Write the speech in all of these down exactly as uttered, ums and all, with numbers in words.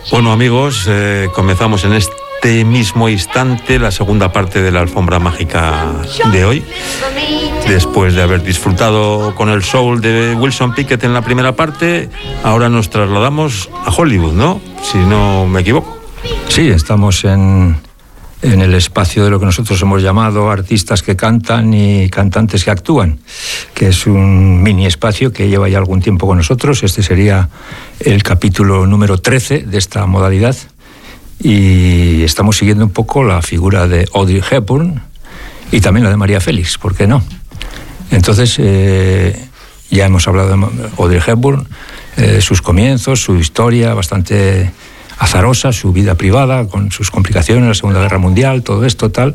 Bueno, amigos, eh, comenzamos en este mismo instante la segunda parte de la alfombra mágica de hoy. Después de haber disfrutado con el soul de Wilson Pickett en la primera parte, ahora nos trasladamos a Hollywood, ¿no? Si no me equivoco. Sí, estamos en, en el espacio de lo que nosotros hemos llamado artistas que cantan y cantantes que actúan, que es un mini espacio que lleva ya algún tiempo con nosotros. Este sería el capítulo número trece de esta modalidad y estamos siguiendo un poco la figura de Audrey Hepburn y también la de María Félix, ¿por qué no? Entonces, eh, ya hemos hablado de Audrey Hepburn, eh, sus comienzos, su historia bastante azarosa, su vida privada, con sus complicaciones, la Segunda Guerra Mundial, todo esto, tal.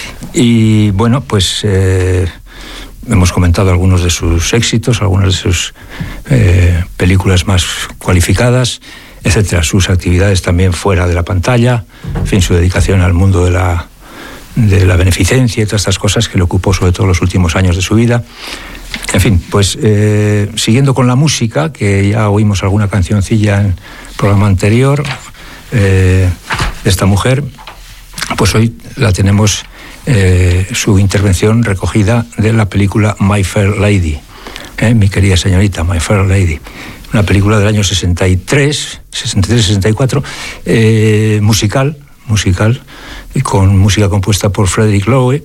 Y bueno, pues eh, hemos comentado algunos de sus éxitos, algunas de sus eh, películas más cualificadas, etcétera. Sus actividades también fuera de la pantalla, en fin, su dedicación al mundo de la, de la beneficencia y todas estas cosas que le ocupó sobre todo los últimos años de su vida. En fin, pues eh, siguiendo con la música, que ya oímos alguna cancioncilla en el programa anterior, eh, de esta mujer, pues hoy la tenemos, eh, su intervención recogida de la película My Fair Lady, eh, mi querida señorita, My Fair Lady, una película del año sesenta y tres, sesenta y cuatro, eh, musical, musical, y con música compuesta por Frederick Loewe,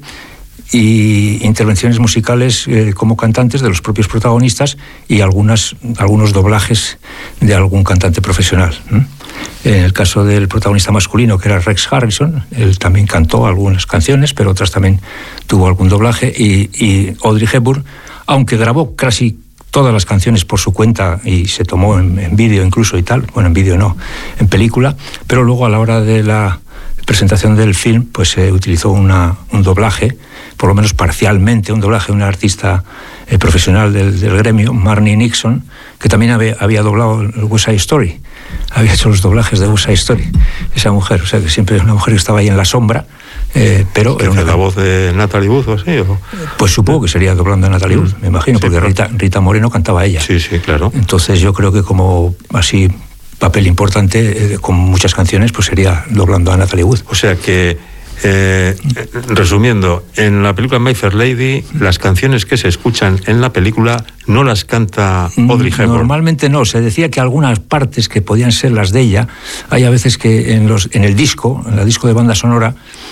y intervenciones musicales eh, como cantantes de los propios protagonistas y algunas, algunos doblajes de algún cantante profesional. ¿eh? En el caso del protagonista masculino, que era Rex Harrison, él también cantó algunas canciones, pero otras también tuvo algún doblaje, y, y Audrey Hepburn, aunque grabó casi todas las canciones por su cuenta y se tomó en, en vídeo incluso y tal, bueno, en vídeo no, en película, pero luego a la hora de la presentación del film, pues se eh, utilizó una, un doblaje, por lo menos parcialmente, un doblaje de una artista eh, profesional del, del gremio, Marnie Nixon, que también había, había doblado el West Side Story, había hecho los doblajes de West Side Story, esa mujer, o sea que siempre es una mujer que estaba ahí en la sombra, eh, pero... ¿Era una... la voz de Natalie Wood o así? ¿O? Pues supongo que sería doblando a Natalie Wood, me imagino, sí, porque claro. Rita, Rita Moreno cantaba a ella. Sí, sí, claro. Entonces yo creo que como así... papel importante, eh, con muchas canciones, pues sería doblando a Natalie Wood. O sea que, eh, resumiendo, en la película My Fair Lady, las canciones que se escuchan en la película no las canta Audrey Hepburn. Normalmente no, se decía que algunas partes que podían ser las de ella, hay a veces que en, los, en el disco, en el disco de banda sonora,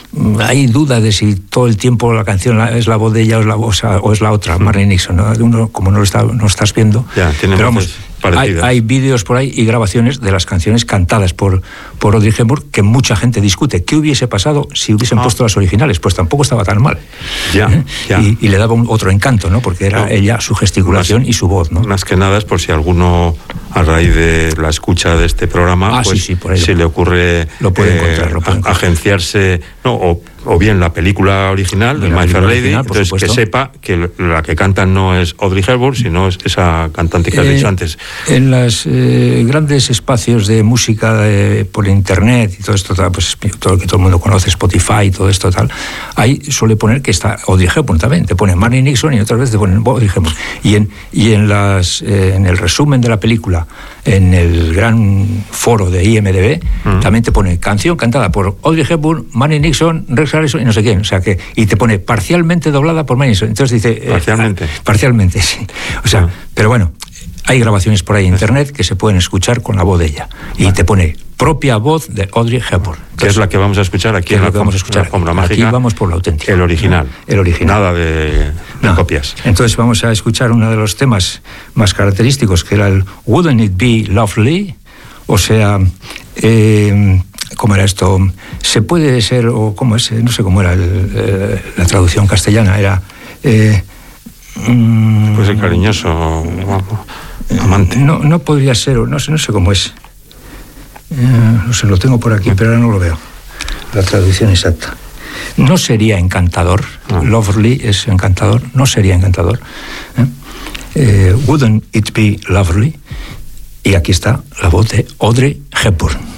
hay duda de si todo el tiempo la canción es la voz de ella o es la, voz, o es la otra, Marnie Nixon, ¿no? Uno, como no lo, está, no estás viendo, ya, tiene pero vamos, hay, hay vídeos por ahí y grabaciones de las canciones cantadas por, por Audrey Hepburn que mucha gente discute. ¿Qué hubiese pasado si hubiesen ah. puesto las originales? Pues tampoco estaba tan mal. Ya, ¿eh? ya. Y, y le daba un, otro encanto, ¿no? Porque era no. ella su gesticulación más, y su voz, ¿no? Más que nada es por si alguno, a raíz de la escucha de este programa, ah, pues sí, sí, por ahí se lo, le ocurre lo puede encontrar, lo puede encontrar. agenciarse, no, o, o bien la película original de My Fair Lady, original, entonces supuesto. Que sepa que la que canta no es Audrey Hepburn, sino es esa cantante que eh, has dicho antes. En los eh, grandes espacios de música de, por internet y todo esto, pues todo lo que todo el mundo conoce, Spotify y todo esto tal, ahí suele poner que está Audrey Hepburn también, te ponen Marnie Nixon y otras veces te ponen Audrey Hepburn. Y en, y en, las, eh, en el resumen de la película, en el gran foro de I M D B, uh-huh. también te pone canción cantada por Audrey Hepburn, Marnie Nixon, Rex Harrison y no sé quién, o sea que, y te pone parcialmente doblada por Marnie Nixon. Entonces dice... Parcialmente. Eh, parcialmente, sí. O sea, uh-huh. pero bueno, hay grabaciones por ahí en internet que se pueden escuchar con la voz de ella. Y vale. te pone propia voz de Audrey Hepburn. Que es la que vamos a escuchar aquí en la, vamos a escuchar la alfombra aquí. mágica. Aquí vamos por la auténtica. El original. El original. Nada de, de no. copias. Entonces vamos a escuchar uno de los temas más característicos, que era el Wouldn't It Be Lovely? O sea, eh, ¿cómo era esto? Se puede ser, o cómo es, no sé cómo era el, eh, la traducción castellana, era... Eh, mm, puede ser cariñoso, amante. No, no podría ser, no sé, no sé cómo es. Eh, no sé, lo tengo por aquí, pero ahora no lo veo. La traducción exacta. No sería encantador. Ah. Lovely es encantador. No sería encantador. ¿Eh? Eh, wouldn't it be lovely? Y aquí está la voz de Audrey Hepburn.